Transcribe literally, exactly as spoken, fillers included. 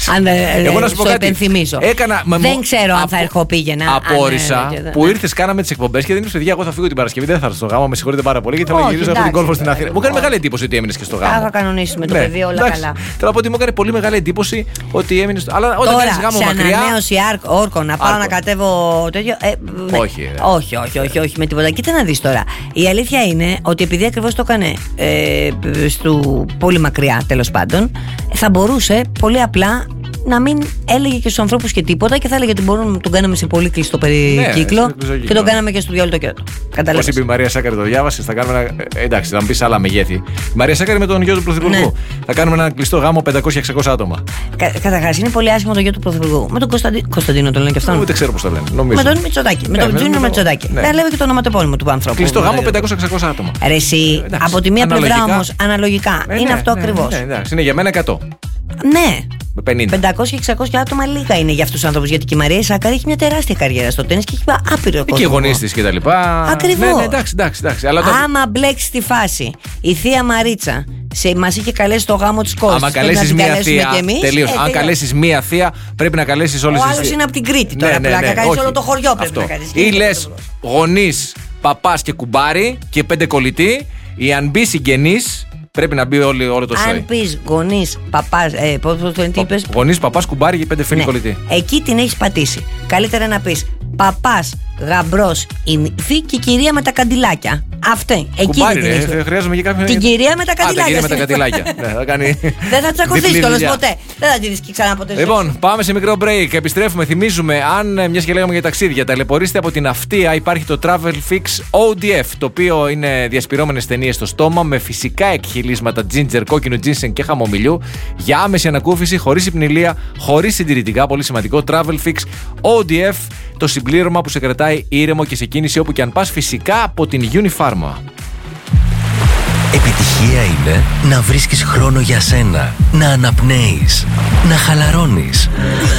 Αν, Εγώ να σου πω το κάτι. υπενθυμίσω. Έκανα, δεν με, ξέρω αν απο, θα ερχοπήγαινα. Απόρρισα αν, ναι, που ναι. ήρθε, κάναμε τις εκπομπές και δεν ήρθε. Παιδιά, εγώ θα φύγω την Παρασκευή, δεν θα έρθω στο γάμο. Με συγχωρείτε πάρα πολύ γιατί θέλω να γυρίσω από την κόλφο στην Αθήνα. Μου έκανε μεγάλη εντύπωση ότι έμεινε και στο γάμο. Θα κανονίσουμε το ναι, παιδί, όλα εντάξει. καλά. Θέλω να πω ότι μου έκανε πολύ μεγάλη εντύπωση ότι έμεινε στο. Αλλά όταν κάνει γάμο σε μακριά. Ανανέωση όρκων, να πάω να κατέβω τέτοιο. Ε, ναι. όχι, ε. όχι, όχι, όχι, όχι, με τίποτα. Κοίτα να δεις τώρα. Η αλήθεια είναι ότι επειδή ακριβώς το έκανε ε, στο πολύ μακριά τέλος πάντων, θα μπορούσε πολύ απλά να μην έλεγε και στους ανθρώπους και τίποτα και θα έλεγε ότι μπορούμε να τον κάναμε σε πολύ κλειστό περικύκλο ναι, και τον κάναμε και στο διόλυτο κέντρο. Όπως είπε η Μαρία Σάκαρη, το διάβασε, θα κάνουμε ένα. Ε, εντάξει, θα μου πεις άλλα μεγέθη. Η Μαρία Σάκαρη με τον γιο του Πρωθυπουργού. Ναι. Θα κάνουμε ένα κλειστό γάμο πεντακόσια εξακόσια άτομα. Κα, Καταρχάς είναι πολύ άσχημο το γιο του Πρωθυπουργού. Με τον Κωνσταντί... Κωνσταντίνο το λένε και αυτό. Ούτε ξέρω πώς το λένε. Νομίζω. Με τον Μητσοτάκη. Ναι, με τον Τζούνιο Μητσοτάκη. Δεν λέω και το ονοματεπώνυμο του ανθρώπου. Κλειστό γάμο πεντακόσια εξακόσια άτομα. Ρε εσύ, από τη μία πλευρά όμως αναλογικά είναι αυτό ακριβώς. Είναι για μένα εκατό. Ναι. πεντακόσια εξακόσια άτομα λίγα είναι για αυτούς τους ανθρώπους. Γιατί και η Μαρία Σάκαρη έχει μια τεράστια καριέρα στο τέννις και έχει άπειρο κόσμο. Και οι γονείς της και τα λοιπά. Ακριβώς. Ναι, ναι, εντάξει, εντάξει, εντάξει. Αλλά άμα μπλέξει τη φάση η θεία Μαρίτσα μας είχε καλέσει στο γάμο της κόρης. Άμα καλέσεις μία θεία. Τελείως. Αν καλέσεις μία θεία, πρέπει να καλέσεις όλες τις. Ο άλλος είναι από την Κρήτη τώρα. Ναι, ναι, ναι, κάνεις όλο το χωριό πρέπει να κάνεις. Ή λες γονείς, παπάς και κουμπάρι και πέντε κολλητοί, ή αν μπει συγγενείς. Πρέπει να μπει όλη, όλο το σόι. Αν πεις γονείς, παπάς, ε, πώς το είπες. Γονείς, παπάς, κουμπάρι και πέντε φίλοι ναι. κολλητοί. Εκεί την έχεις πατήσει. Καλύτερα να πεις παπάς, γαμπρός, η νύφη και η κυρία με τα καντιλάκια. Αυτή. Εκεί κουμπάρι, την ρε, χρειάζομαι και κάποιον. Την κυρία με τα καντιλάκια. Α, την κυρία με τα καντιλάκια. ναι, θα κάνει... Δεν θα τσακωθείς κιόλας ποτέ. Δεν θα τη δεις και ξανά ποτέ. Λοιπόν, πάμε σε μικρό break. Επιστρέφουμε. Θυμίζουμε, αν μιας και λέγαμε για ταξίδια, ταλαιπωρήστε από την Αυτία, υπάρχει το Travel Fix ο ντι εφ, το οποίο είναι διασπυρώμενες ταινίες στο στόμα με φυσικά εκχυλίσματα ginger, κόκκινο ginseng και χαμομηλιού για άμεση ανακούφιση, χωρίς υπνηλία, χωρίς συντηρητικά. Πολύ σημαντικό. Travel Fix ο ντι εφ, το συμπλήρωμα που σε κρατάει ήρεμο και σε κίνηση όπου και αν πας, φυσικά από την Unifarma. Επιτυχία είναι να βρίσκεις χρόνο για σένα, να αναπνέεις, να χαλαρώνεις.